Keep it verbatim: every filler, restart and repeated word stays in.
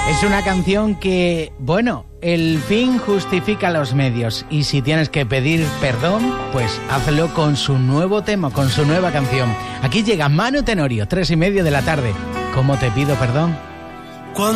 Es una canción que, bueno, el fin justifica los medios. Y si tienes que pedir perdón, pues hazlo con su nuevo tema, con su nueva canción. Aquí llega Manu Tenorio, tres y medio de la tarde. ¿Cómo te pido perdón?